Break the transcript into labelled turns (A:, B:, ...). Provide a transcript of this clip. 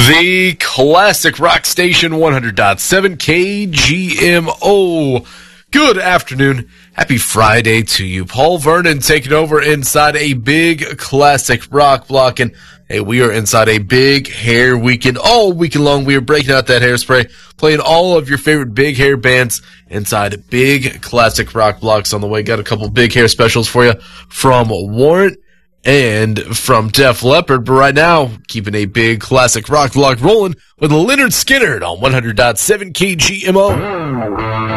A: The classic rock station 100.7 KGMO. Good afternoon. Happy Friday to you. Paul Vernon taking over inside a big classic rock block. And hey, we are inside a big hair weekend. All weekend long, we are breaking out that hairspray, playing all of your favorite big hair bands inside big classic rock blocks on the way. Got a couple big hair specials for you from Warrant and from Def Leppard, but right now, keeping a big classic rock block rolling with Lynyrd Skynyrd on 100.7 KGMO.